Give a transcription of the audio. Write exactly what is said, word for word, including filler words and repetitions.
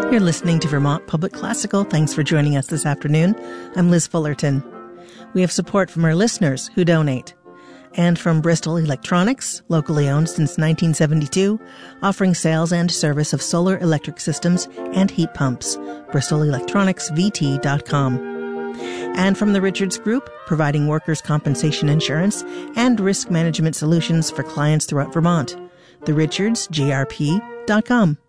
You're listening to Vermont Public Classical. Thanks for joining us this afternoon. I'm Liz Fullerton. We have support from our listeners who donate. And from Bristol Electronics, locally owned since nineteen seventy-two, offering sales and service of solar electric systems and heat pumps. bristol electronics v t dot com. And from the Richards Group, providing workers' compensation insurance and risk management solutions for clients throughout Vermont. the richards g r p dot com.